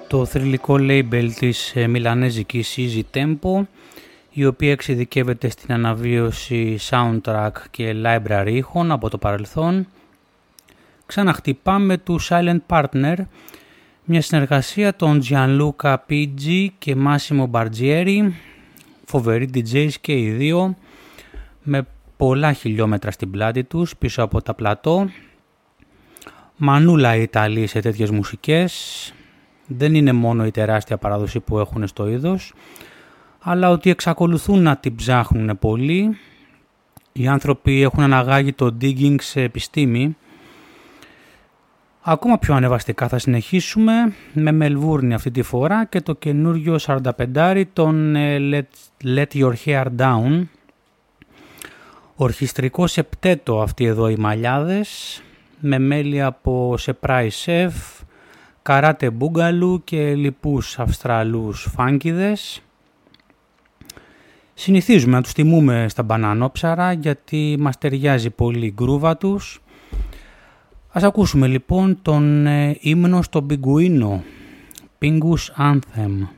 το θρυλικό label της μιλανέζικης Easy Tempo, η οποία εξειδικεύεται στην αναβίωση soundtrack και library ήχων από το παρελθόν. Ξαναχτυπάμε του Silent Partner, μια συνεργασία των Gianluca Piggi και Massimo Bargieri, φοβεροί DJs και οι δύο, με πολλά χιλιόμετρα στην πλάτη τους πίσω από τα πλατό. Μανούλα οι Ιταλοί σε τέτοιες μουσικές. Δεν είναι μόνο η τεράστια παράδοση που έχουν στο είδος, αλλά ότι εξακολουθούν να την ψάχνουν πολύ. Οι άνθρωποι έχουν αναγάγει το digging σε επιστήμη. Ακόμα πιο ανεβαστικά θα συνεχίσουμε με Μελβούρνη αυτή τη φορά και το καινούργιο 45 των Let Your Hair Down. Ορχιστρικό σεπτέτο αυτοί εδώ οι μαλλιάδες, με μέλη από Surprise Chef, Karate Boogaloo και λοιπούς Αυστραλούς φάνκιδες. Συνηθίζουμε να τους τιμούμε στα μπανανόψαρα γιατί μας ταιριάζει πολύ η γκρούβα τους. Ας ακούσουμε λοιπόν τον ύμνο στον πιγκουίνο, Pingus Anthem.